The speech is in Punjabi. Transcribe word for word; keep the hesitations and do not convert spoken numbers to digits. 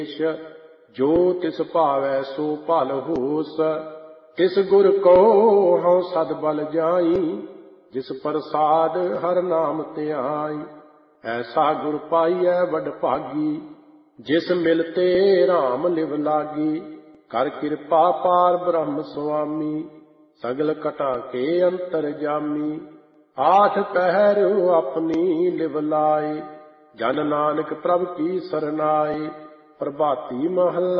ਜੋ ਤਿਸ ਭਾਵੈ ਸੋ ਭਲ ਹੋਸ। ਤਿਸ ਗੁਰ ਕੋ ਹਉ ਸਦ ਬਲ ਜਾਈ, ਜਿਸ ਪ੍ਰਸਾਦ ਹਰ ਨਾਮ ਧਿਆਈ। ਐਸਾ ਗੁਰ ਪਾਈਐ ਵਡ ਭਾਗੀ, ਜਿਸ ਮਿਲਤੇ ਰਾਮ ਲਿਵ ਲਾਗੀ। ਕਰ ਕਿਰਪਾ ਪਾਰ ਬ੍ਰਹਮ ਸੁਆਮੀ, ਸਗਲ ਘਟਾਂ ਕੇ ਅੰਤਰ ਜਾਮੀ। ਆਠ ਪਹਿਰ ਆਪਣੀ ਲਿਵ ਲਾਏ, ਜਨ ਨਾਨਕ ਪ੍ਰਭ ਕੀ ਸਰਨਾਏ। ਪ੍ਰਭਾਤੀ ਮਹੱਲਾ